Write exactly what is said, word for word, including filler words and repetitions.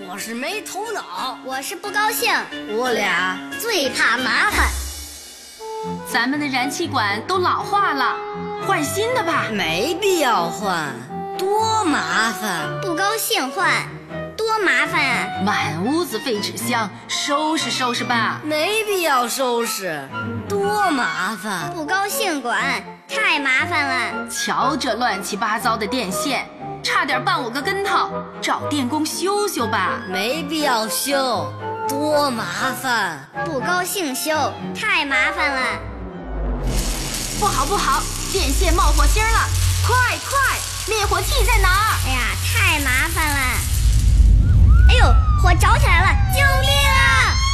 我是没头脑， 我是不高兴， 我俩最怕麻烦。 咱们的燃气管都老化了，换新的吧。 没必要换，多麻烦。 不高兴换，多麻烦啊！ 满屋子废纸箱，收拾收拾吧。 没必要收拾，多麻烦。 不高兴管，太麻烦了。 瞧这乱七八糟的电线，差点绊我个跟头，找电工修修吧。 没必要修，多麻烦。 不高兴修，太麻烦了。 不好不好，电线冒火星了，快快，灭火器在哪儿？ 哎呀，太麻烦了。哎呦，火着起来了，救命啊！